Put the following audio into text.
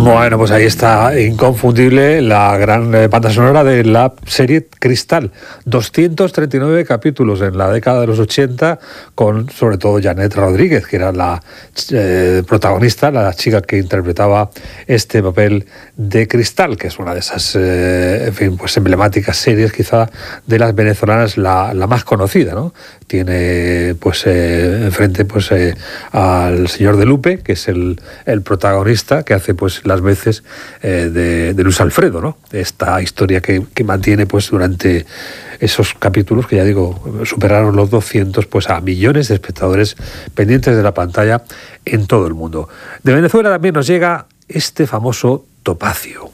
Bueno, pues ahí está, inconfundible, la gran banda sonora de la serie Cristal. 239 capítulos en la década de los 80, con sobre todo Janet Rodríguez, que era la protagonista, la chica que interpretaba este papel de Cristal, que es una de esas pues emblemáticas series, quizá de las venezolanas la más conocida, ¿no? Tiene pues enfrente pues al señor de Lupe, que es el protagonista, que hace pues las veces de Luis Alfredo, ¿no? Esta historia que mantiene pues durante esos capítulos, que ya digo, superaron los 200, pues a millones de espectadores pendientes de la pantalla en todo el mundo. De Venezuela también nos llega este famoso Topacio.